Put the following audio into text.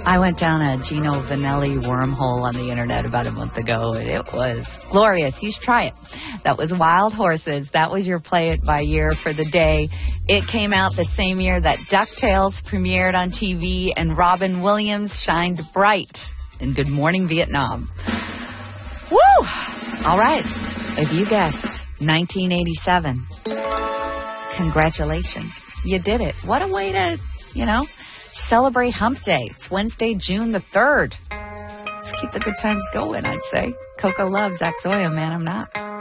I went down a Gino Vanelli wormhole on the internet about a month ago, and it was glorious. You should try it. That was Wild Horses. That was your Play It By Year for the day. It came out the same year that DuckTales premiered on TV and Robin Williams shined bright in Good Morning Vietnam. Woo! All right. If you guessed 1987, congratulations. You did it. What a way to, celebrate Hump Day. It's Wednesday, June the 3rd. Let's keep the good times going, I'd say. Coco loves Zach Zoya, man, I'm not.